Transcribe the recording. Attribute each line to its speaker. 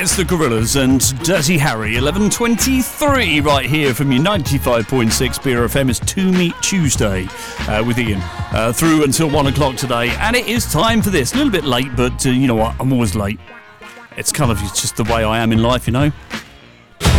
Speaker 1: It's the Gorillaz and Dirty Harry, 11:23 right here from your 95.6 Beer FM. It's To Meet Tuesday with Ian through until 1 o'clock today, and it is time for this. A little bit late, but you know what? I'm always late. It's just the way I am in life, you know.